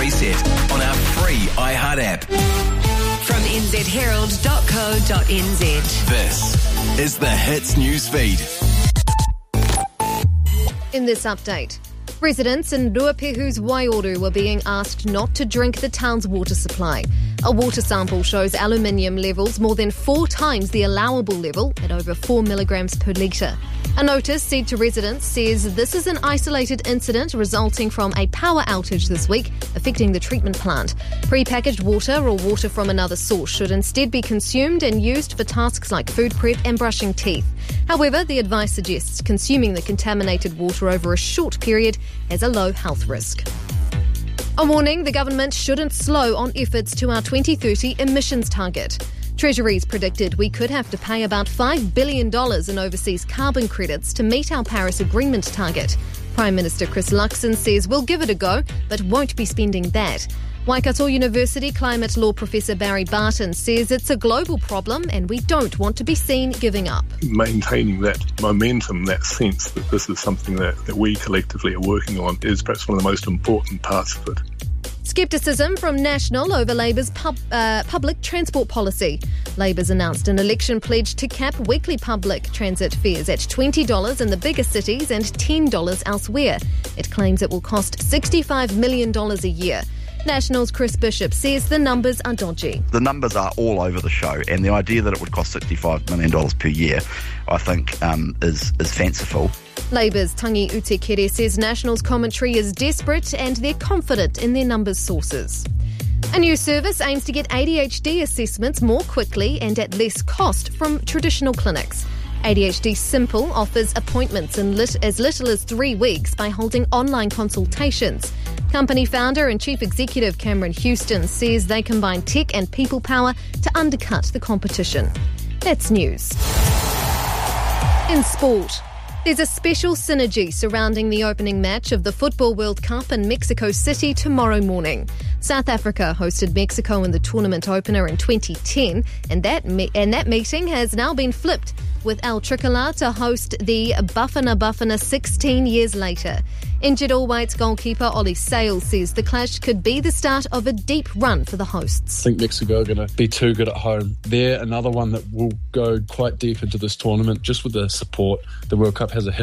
preset on our free iHeart app. From nzherald.co.nz. This is the Hits News Feed. In this update, residents in Ruapehu's Waioro were being asked not to drink the town's water supply. A water sample shows aluminium levels more than 4 times the allowable level at over 4 milligrams per litre. A notice sent to residents says this is an isolated incident resulting from a power outage this week affecting the treatment plant. Pre-packaged water or water from another source should instead be consumed and used for tasks like food prep and brushing teeth. However, the advice suggests consuming the contaminated water over a short period has a low health risk. A warning, the government shouldn't slow on efforts to our 2030 emissions target. Treasury's predicted we could have to pay about $5 billion in overseas carbon credits to meet our Paris Agreement target. Prime Minister Chris Luxon says we'll give it a go, but won't be spending that. Waikato University climate law professor Barry Barton says it's a global problem and we don't want to be seen giving up. Maintaining that momentum, that sense that this is something that we collectively are working on is perhaps one of the most important parts of it. Scepticism from National over Labour's public transport policy. Labour's announced an election pledge to cap weekly public transit fares at $20 in the bigger cities and $10 elsewhere. It claims it will cost $65 million a year. National's Chris Bishop says the numbers are dodgy. The numbers are all over the show, and the idea that it would cost $65 million per year, I think, is fanciful. Labour's Tangi Utekere says National's commentary is desperate and they're confident in their numbers sources. A new service aims to get ADHD assessments more quickly and at less cost from traditional clinics. ADHD Simple offers appointments in as little as 3 weeks by holding online consultations. Company founder and chief executive Cameron Houston says they combine tech and people power to undercut the competition. That's news. In sport, there's a special synergy surrounding the opening match of the Football World Cup in Mexico City tomorrow morning. South Africa hosted Mexico in the tournament opener in 2010, and that meeting has now been flipped, with El Tricolor to host the Bafana 16 years later. Injured All Whites goalkeeper Ollie Sales says the clash could be the start of a deep run for the hosts. I think Mexico are going to be too good at home. They're another one that will go quite deep into this tournament just with the support. The World Cup has a history